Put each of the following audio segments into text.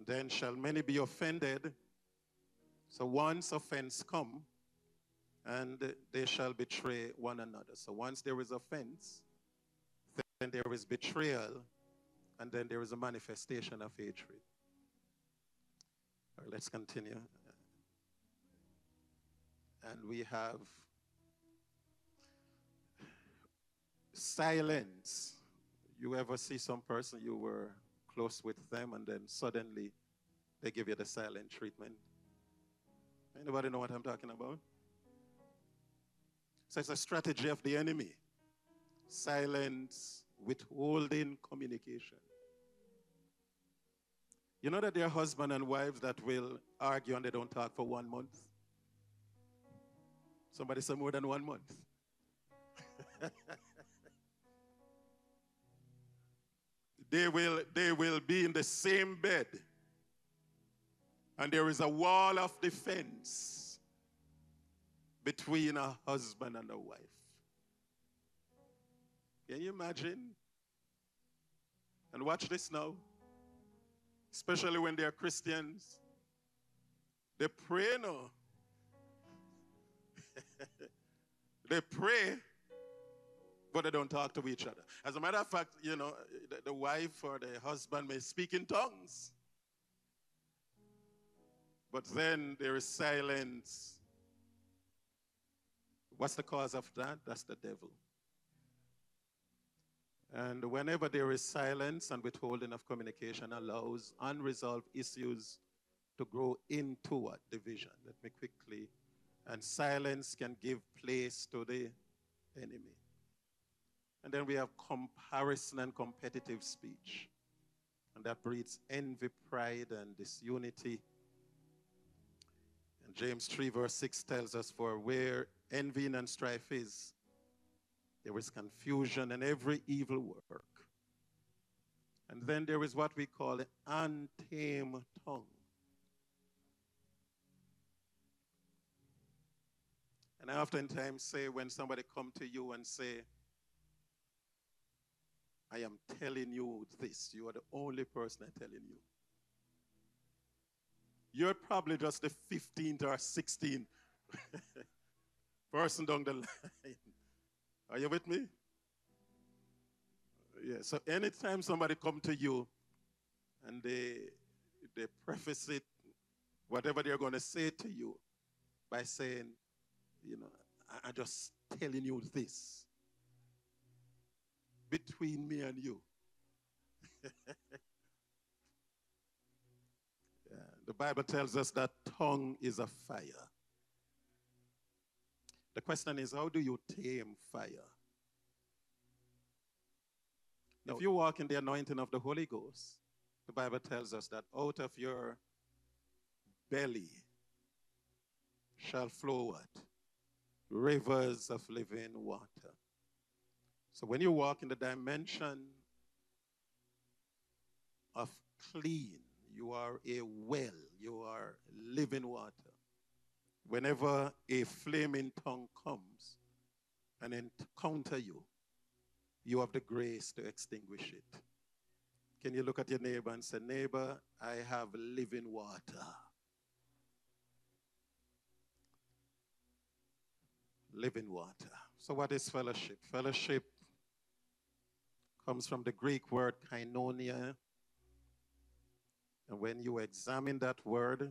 And then shall many be offended. So once offense come, and they shall betray one another. So once there is offense, then there is betrayal, and then there is a manifestation of hatred. All right, let's continue. And we have silence. You ever see some person, you were close with them, and then suddenly they give you the silent treatment? Anybody know what I'm talking about? So it's a strategy of the enemy. Silence, withholding communication. You know that there are husband and wives that will argue and they don't talk for 1 month? Somebody say more than 1 month. They will be in the same bed, and there is a wall of defense between a husband and a wife. Can you imagine? And watch this now. Especially when they are Christians. They pray now. They pray, but they don't talk to each other. As a matter of fact, you know, the wife or the husband may speak in tongues. But then there is silence. What's the cause of that? That's the devil. And whenever there is silence and withholding of communication allows unresolved issues to grow into what? Division. Let me quickly. And silence can give place to the enemy. And then we have comparison and competitive speech. And that breeds envy, pride, and disunity. And James 3 verse 6 tells us, for where envy and strife is, there is confusion and every evil work. And then there is what we call an untamed tongue. And I oftentimes say when somebody come to you and say, I am telling you this, you are the only person I'm telling you. You're probably just the 15th or 16th person down the line. Are you with me? Yeah, so anytime somebody come to you and they preface it, whatever they're going to say to you, by saying, you know, I'm just telling you this between me and you. Yeah, the Bible tells us that tongue is a fire. The question is, how do you tame fire? If you walk in the anointing of the Holy Ghost, the Bible tells us that out of your belly shall flow what? Rivers of living water. So when you walk in the dimension of clean, you are a well, you are living water. Whenever a flaming tongue comes and encounter you, you have the grace to extinguish it. Can you look at your neighbor and say, neighbor, I have living water. Living water. So what is fellowship? Fellowship comes from the Greek word koinonia. And when you examine that word,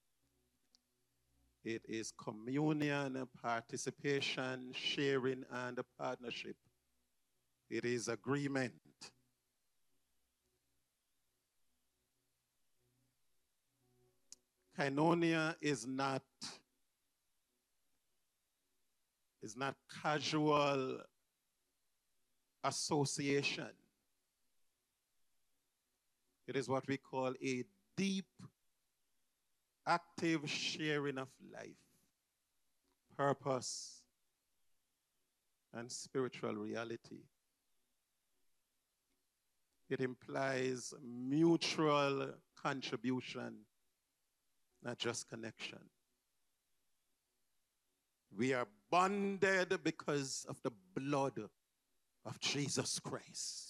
it is communion, participation, sharing, and a partnership. It is agreement. Koinonia is not casual association. It is what we call a deep, active sharing of life, purpose, and spiritual reality. It implies mutual contribution, not just connection. We are bonded because of the blood of Jesus Christ.